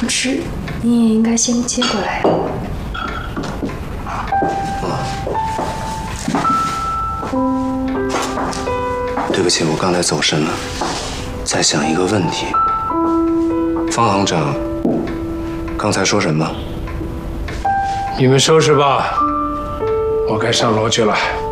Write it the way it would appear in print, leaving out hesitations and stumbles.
不吃，你也应该先接过来。 对不起，我刚才走神了，在想一个问题。方行长，刚才说什么？ 你们收拾吧，我该上楼去了。